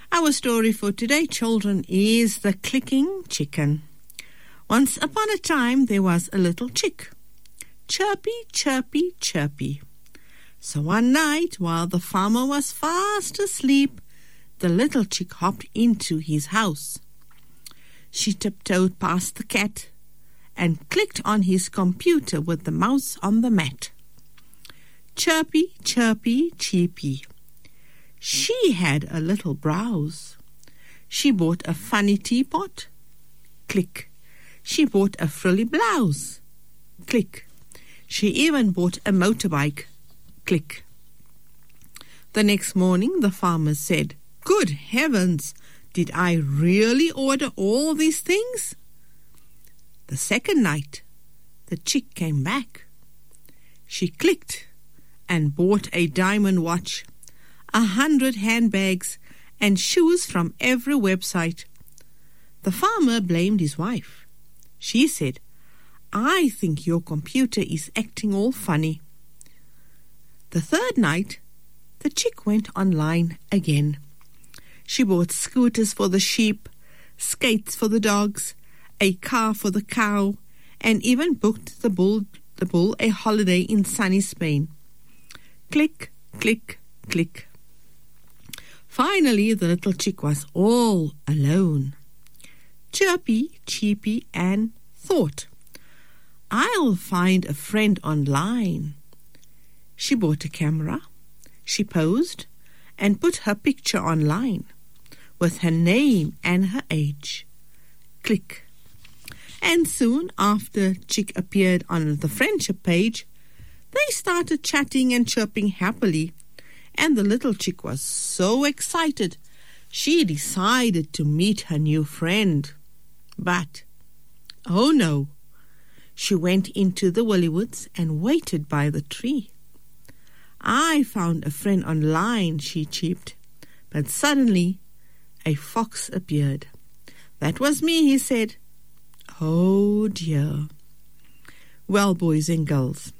Our story for today, children, is The Clicking Chicken. Once upon a time, there was a little chick. Chirpy, chirpy, chirpy. So one night, while the farmer was fast asleep, the little chick hopped into his house. She tiptoed past the cat and clicked on his computer with the mouse on the mat. Chirpy, chirpy, cheepy. She had a little browse. She bought a funny teapot. Click. She bought a frilly blouse. Click. She even bought a motorbike. Click. The next morning, the farmer said, "Good heavens, did I really order all these things?" The second night, the chick came back. She clicked and bought a diamond watch, 100 handbags, and shoes from every website. The farmer blamed his wife. She said, "I think your computer is acting all funny." The third night, the chick went online again. She bought scooters for the sheep, skates for the dogs, a car for the cow, and even booked the bull a holiday in sunny Spain. Click, click, click. Finally, the little chick was all alone. Chirpy, cheepy, and thought, "I'll find a friend online." She bought a camera, she posed, and put her picture online with her name and her age. Click. And soon after Chick appeared on the friendship page, they started chatting and chirping happily, and the little chick was so excited she decided to meet her new friend. But, oh no, she went into the willywoods and waited by the tree. "I found a friend online," she cheeped. But suddenly a fox appeared. "That was me," he said. Oh dear. Well, boys and girls,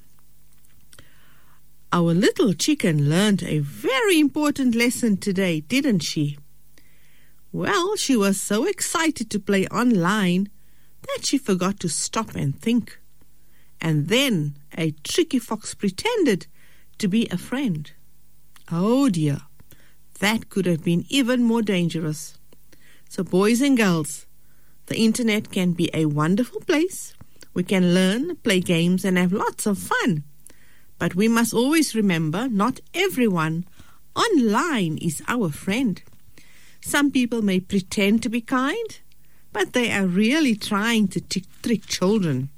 our little chicken learned a very important lesson today, didn't she? Well, she was so excited to play online that she forgot to stop and think. And then a tricky fox pretended to be a friend. Oh dear, that could have been even more dangerous. So boys and girls, the internet can be a wonderful place. We can learn, play games, and have lots of fun. But we must always remember, not everyone online is our friend. Some people may pretend to be kind, but they are really trying to trick children.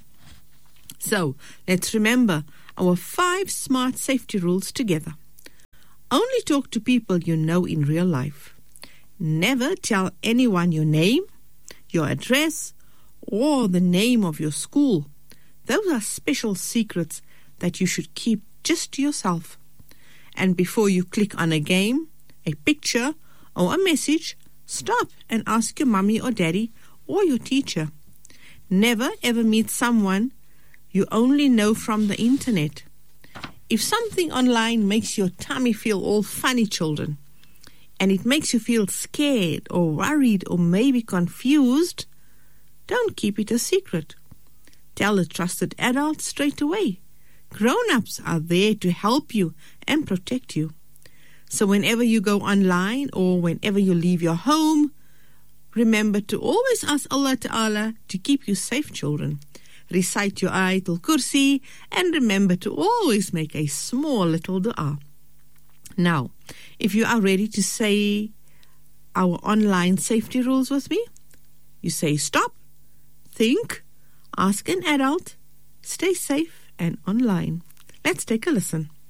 So let's remember our 5 smart safety rules together. Only talk to people you know in real life. Never tell anyone your name, your address, or the name of your school. Those are special secrets that you should keep just to yourself. And before you click on a game, a picture, or a message, stop and ask your mommy or daddy or your teacher. Never ever meet someone you only know from the internet. If something online makes your tummy feel all funny, children, and it makes you feel scared or worried or maybe confused, don't keep it a secret. Tell a trusted adult straight away. Grown-ups are there to help you and protect you. So whenever you go online or whenever you leave your home, remember to always ask Allah Ta'ala to keep you safe, children. Recite your Ayatul Kursi and remember to always make a small little dua. Now, if you are ready to say our online safety rules with me, you say stop, think, ask an adult, stay safe and online. Let's take a listen.